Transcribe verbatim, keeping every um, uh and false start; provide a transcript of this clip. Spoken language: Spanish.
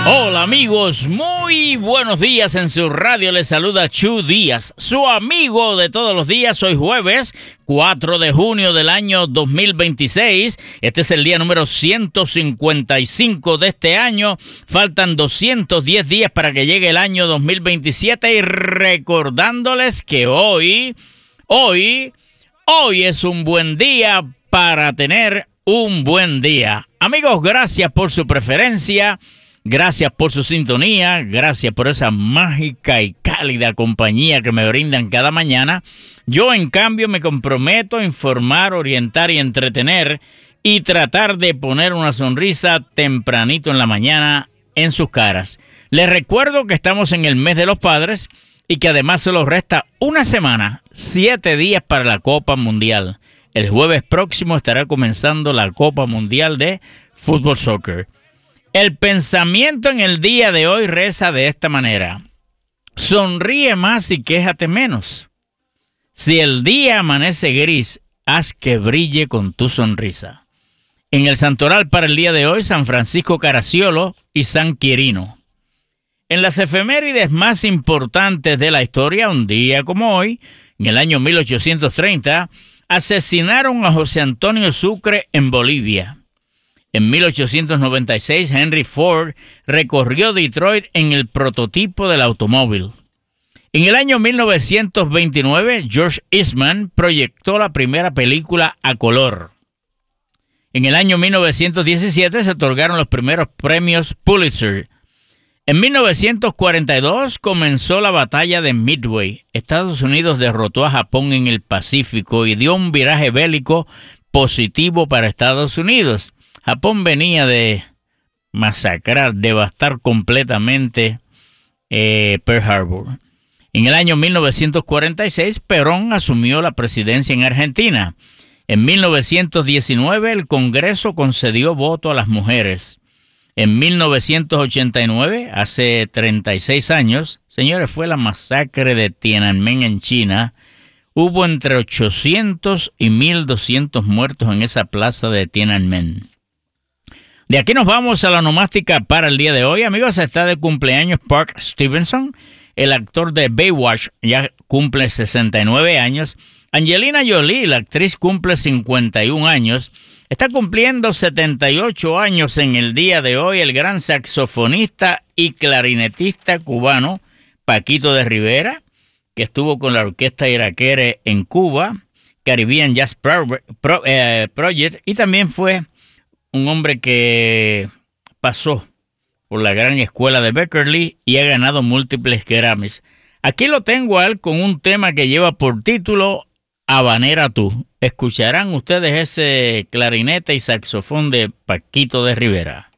Hola amigos, muy buenos días. En su radio les saluda Chu Díaz, su amigo de todos los días. Hoy jueves cuatro de junio del año dos mil veintiséis. Este es el día número ciento cincuenta y cinco de este año. Faltan doscientos diez días para que llegue el año dos mil veintisiete. Y recordándoles que hoy, hoy, hoy es un buen día para tener un buen día. Amigos, gracias por su preferencia. Gracias por su sintonía, gracias por esa mágica y cálida compañía que me brindan cada mañana. Yo, en cambio, me comprometo a informar, orientar y entretener y tratar de poner una sonrisa tempranito en la mañana en sus caras. Les recuerdo que estamos en el mes de los padres y que además solo resta una semana, siete días para la Copa Mundial. El jueves próximo estará comenzando la Copa Mundial de Fútbol Soccer. El pensamiento en el día de hoy reza de esta manera: sonríe más y quéjate menos. Si el día amanece gris, haz que brille con tu sonrisa. En el santoral para el día de hoy, San Francisco Caracciolo y San Quirino. En las efemérides más importantes de la historia, un día como hoy, en el año mil ochocientos treinta, asesinaron a José Antonio Sucre en Bolivia. En mil ochocientos noventa y seis, Henry Ford recorrió Detroit en el prototipo del automóvil. En el año mil novecientos veintinueve, George Eastman proyectó la primera película a color. En el año mil novecientos diecisiete se otorgaron los primeros premios Pulitzer. En mil novecientos cuarenta y dos comenzó la batalla de Midway. Estados Unidos derrotó a Japón en el Pacífico y dio un viraje bélico positivo para Estados Unidos. Japón venía de masacrar, devastar completamente eh, Pearl Harbor. En el año mil novecientos cuarenta y seis, Perón asumió la presidencia en Argentina. En mil novecientos diecinueve, el Congreso concedió voto a las mujeres. En mil novecientos ochenta y nueve, hace treinta y seis años, señores, fue la masacre de Tiananmen en China. Hubo entre ochocientos y mil doscientos muertos en esa plaza de Tiananmen. De aquí nos vamos a la onomástica para el día de hoy. Amigos, está de cumpleaños Park Stevenson, el actor de Baywatch, ya cumple sesenta y nueve años. Angelina Jolie, la actriz, cumple cincuenta y un años. Está cumpliendo setenta y ocho años en el día de hoy el gran saxofonista y clarinetista cubano Paquito de Rivera, que estuvo con la orquesta Iraquere en Cuba, Caribbean Jazz Pro, Pro, eh, Project, y también fue un hombre que pasó por la gran escuela de Berkeley y ha ganado múltiples Grammys. Aquí lo tengo a él con un tema que lleva por título Habanera Tú. Escucharán ustedes ese clarinete y saxofón de Paquito de Rivera.